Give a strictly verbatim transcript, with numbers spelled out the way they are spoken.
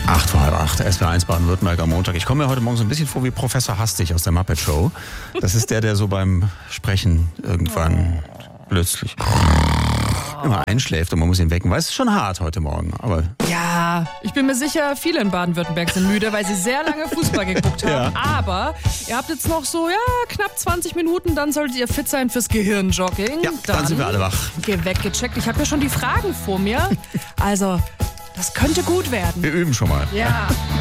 Acht vor halb acht, S W R eins Baden-Württemberg am Montag. Ich komme mir heute Morgen so ein bisschen vor wie Professor Hastig aus der Muppet Show. Das ist der, der so beim Sprechen irgendwann plötzlich immer einschläft und man muss ihn wecken. Weil es ist schon hart heute Morgen. Aber ja, ich bin mir sicher, viele in Baden-Württemberg sind müde, weil sie sehr lange Fußball geguckt haben. Ja. Aber ihr habt jetzt noch so, ja, knapp zwanzig Minuten, dann solltet ihr fit sein fürs Gehirnjogging. Ja, dann, dann sind wir alle wach. Geh weggecheckt. Ich habe ja schon die Fragen vor mir. Also, das könnte gut werden. Wir üben schon mal. Ja.